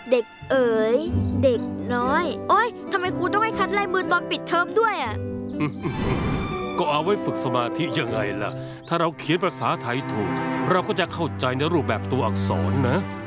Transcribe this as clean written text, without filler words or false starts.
เด็กเอ๋ยเด็กน้อยโอ๊ยทำไมครูต้องให้คัดลายมือตอนปิดเทอมด้วยอ่ะก็เอาไว้ฝึกสมาธิยังไงล่ะ ถ้าเราเขียนภาษาไทยถูก เราก็จะเข้าใจในรูปแบบตัวอักษรนะ